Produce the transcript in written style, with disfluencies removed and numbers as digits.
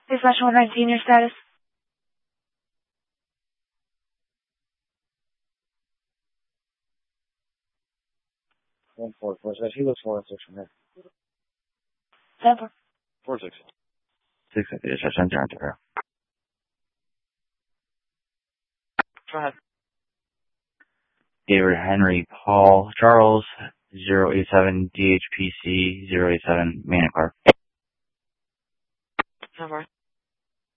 A/119, your status? 1-4-4-6. He looks 4-6 from here. 10-4. 4-6. 6, just enter into her. Go ahead. David Henry Paul Charles 087 DHPC 087 Manicar. 10-4.